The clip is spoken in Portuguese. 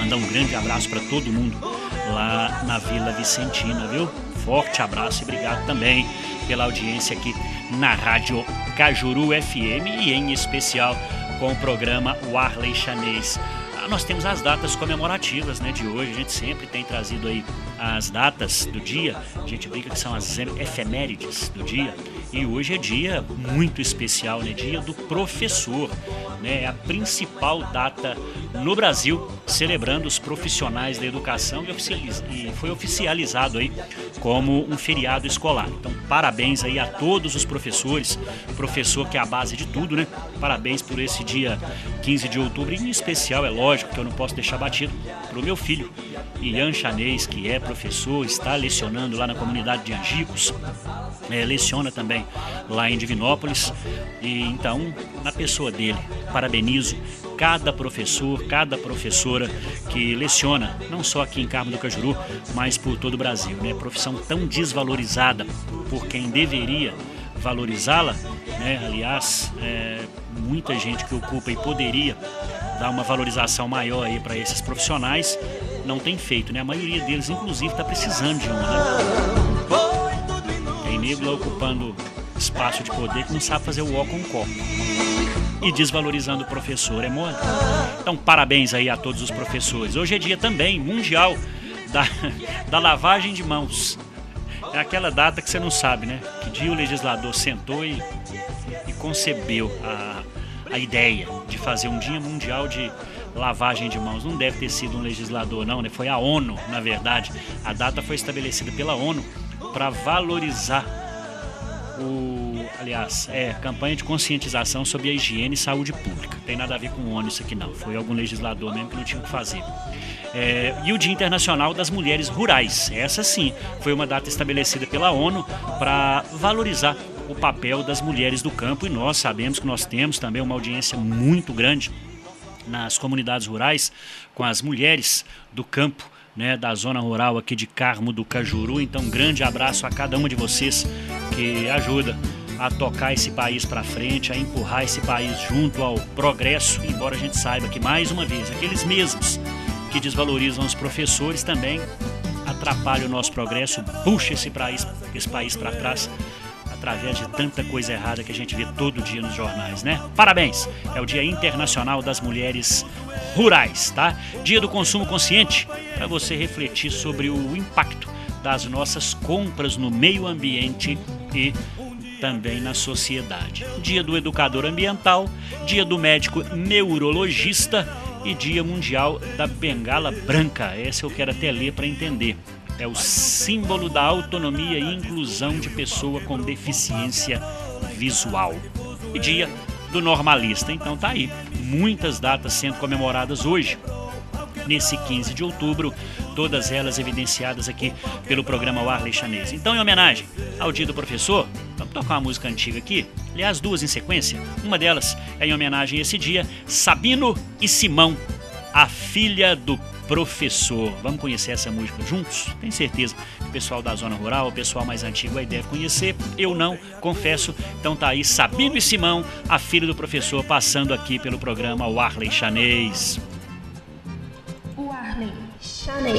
mandar um grande abraço para todo mundo lá na Vila Vicentina, viu? Forte abraço e obrigado também pela audiência aqui na Rádio Cajuru FM e em especial com o programa Warley Chanês. Nós temos as datas comemorativas, né, de hoje. A gente sempre tem trazido aí as datas do dia. A gente brinca que são as efemérides do dia. E hoje é dia muito especial, né? Dia do professor, né? É a principal data no Brasil, celebrando os profissionais da educação e foi oficializado aí como um feriado escolar. Então, parabéns aí a todos os professores, professor que é a base de tudo, né? Parabéns por esse dia 15 de outubro, e em especial, é lógico que eu não posso deixar batido, para o meu filho, Ian Chanês, que é professor, está lecionando lá na comunidade de Angicos, leciona também lá em Divinópolis, e então, na pessoa dele, parabenizo cada professor, cada professora que leciona, não só aqui em Carmo do Cajuru, mas por todo o Brasil, né? Profissão tão desvalorizada por quem deveria valorizá-la, né? Aliás, muita gente que ocupa e poderia dar uma valorização maior aí para esses profissionais, não tem feito, né? A maioria deles, inclusive, está precisando de uma, né? Tem nego lá ocupando espaço de poder que não sabe fazer o ó com o copo. E desvalorizando o professor, é mole? Então, parabéns aí a todos os professores. Hoje é dia também mundial da lavagem de mãos. É aquela data que você não sabe, né? Que dia o legislador sentou e concebeu a ideia de fazer um dia mundial de lavagem de mãos. Não deve ter sido um legislador, não, né? Foi a ONU, na verdade. A data foi estabelecida pela ONU para valorizar campanha de conscientização sobre a higiene e saúde pública. Tem nada a ver com ONU isso aqui não, foi algum legislador mesmo que não tinha o que fazer. E o Dia Internacional das Mulheres Rurais, essa sim, foi uma data estabelecida pela ONU para valorizar o papel das mulheres do campo, e nós sabemos que nós temos também uma audiência muito grande nas comunidades rurais com as mulheres do campo, né, da zona rural aqui de Carmo do Cajuru. Então, um grande abraço a cada uma de vocês que ajuda a tocar esse país para frente, a empurrar esse país junto ao progresso, embora a gente saiba que, mais uma vez, aqueles mesmos que desvalorizam os professores também atrapalham o nosso progresso, puxa esse país para trás, através de tanta coisa errada que a gente vê todo dia nos jornais, né? Parabéns! É o Dia Internacional das Mulheres Rurais, tá? Dia do consumo consciente, para você refletir sobre o impacto das nossas compras no meio ambiente e também na sociedade. Dia do educador ambiental, dia do médico neurologista e dia mundial da bengala branca. Esse eu quero até ler para entender. É o símbolo da autonomia e inclusão de pessoa com deficiência visual. E dia do normalista. Então tá aí, muitas datas sendo comemoradas hoje, nesse 15 de outubro, todas elas evidenciadas aqui pelo programa Warley Chanês. Então, em homenagem ao Dia do Professor, vamos tocar uma música antiga aqui, aliás, duas em sequência. Uma delas é em homenagem a esse dia, Sabino e Simão, a filha do professor. Vamos conhecer essa música juntos? Tenho certeza que o pessoal da zona rural, o pessoal mais antigo aí deve conhecer. Eu não, confesso. Então tá aí, Sabino e Simão, a filha do professor, passando aqui pelo programa Warley Chanês. Warley Chanês.